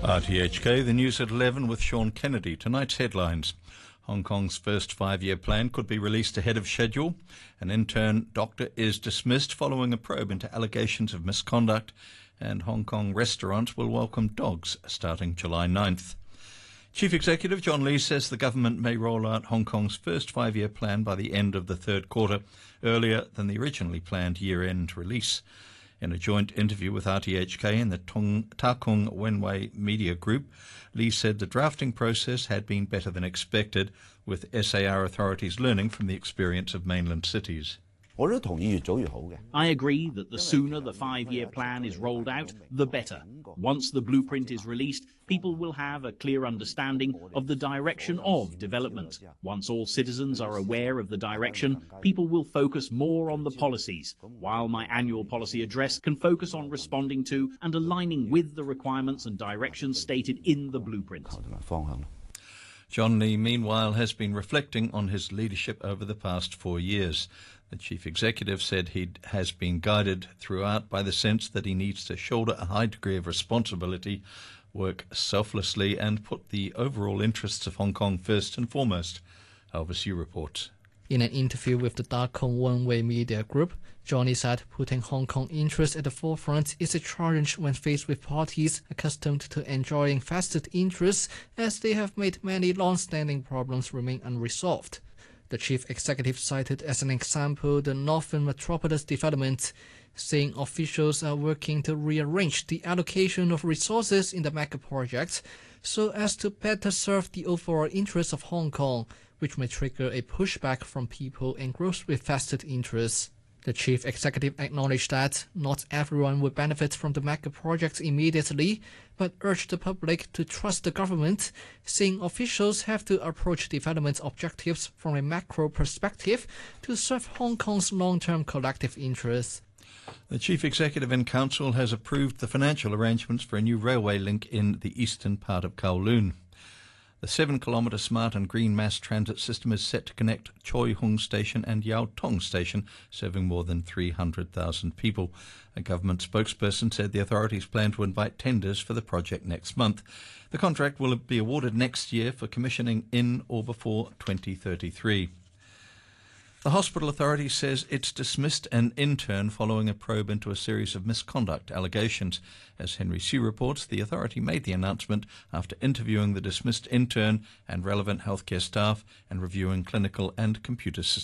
RTHK, the news at 11 with Sean Kennedy. Tonight's headlines. Hong Kong's first five-year plan could be released ahead of schedule. An intern doctor is dismissed following a probe into allegations of misconduct. And Hong Kong restaurants will welcome dogs starting July 9th. Chief Executive John Lee says the government may roll out Hong Kong's first five-year plan by the end of the third quarter, earlier than the originally planned year-end release. In a joint interview with RTHK and the Ta Kung Wenwei Media Group, Lee said the drafting process had been better than expected, with SAR authorities learning from the experience of mainland cities. I agree that the sooner the five-year plan is rolled out, the better. Once the blueprint is released, people will have a clear understanding of the direction of development. Once all citizens are aware of the direction, people will focus more on the policies, while my annual policy address can focus on responding to and aligning with the requirements and directions stated in the blueprint. John Lee, meanwhile, has been reflecting on his leadership over the past 4 years. The chief executive said he has been guided throughout by the sense that he needs to shoulder a high degree of responsibility, work selflessly and put the overall interests of Hong Kong first and foremost. Elvis Yu reports. In an interview with the Ta Kung Wenwei Media Group, Johnny said putting Hong Kong interests at the forefront is a challenge when faced with parties accustomed to enjoying vested interests, as they have made many long-standing problems remain unresolved. The chief executive cited as an example the Northern Metropolis development, saying officials are working to rearrange the allocation of resources in the mega project so as to better serve the overall interests of Hong Kong, which may trigger a pushback from people engrossed with vested interests. The chief executive acknowledged that not everyone will benefit from the mega project immediately, but urged the public to trust the government, saying officials have to approach development objectives from a macro perspective to serve Hong Kong's long-term collective interests. The Chief Executive in Council has approved the financial arrangements for a new railway link in the eastern part of Kowloon. The 7-kilometre smart and green mass transit system is set to connect Choi Hung Station and Yau Tong Station, serving more than 300,000 people. A government spokesperson said the authorities plan to invite tenders for the project next month. The contract will be awarded next year for commissioning in or before 2033. The hospital authority says it's dismissed an intern following a probe into a series of misconduct allegations. As Henry Hsu reports, the authority made the announcement after interviewing the dismissed intern and relevant healthcare staff and reviewing clinical and computer system